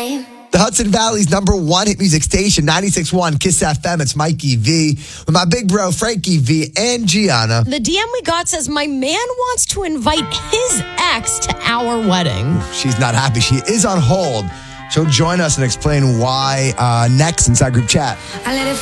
time. The Hudson Valley's #1 hit music station, 96.1 Kiss FM. It's Mikey V with my big bro, Frankie V and Gianna. The DM we got says, my man wants to invite his ex to our wedding. She's not happy. She is on hold. She'll join us and explain why next inside group chat. I let it